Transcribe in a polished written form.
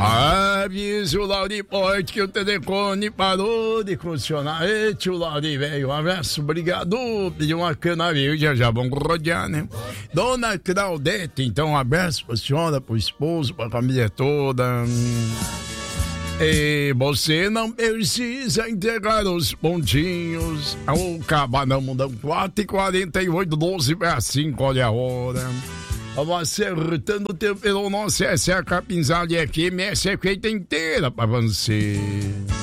Avisa o Lauriporte que o telefone parou de funcionar. Ei, tio Lauri, velho, um abraço, obrigado. Pediu uma cana verde, já vamos rodear, né? Dona Claudete, então, um abraço pra senhora, pro esposo, pra família toda. E você não precisa entregar os pontinhos. O Cabanão mudam 4h48, 12:05, olha a hora. Vamos acertando o tempo pelo nosso, essa é a Capinzal de FM, essa é feita inteira pra você.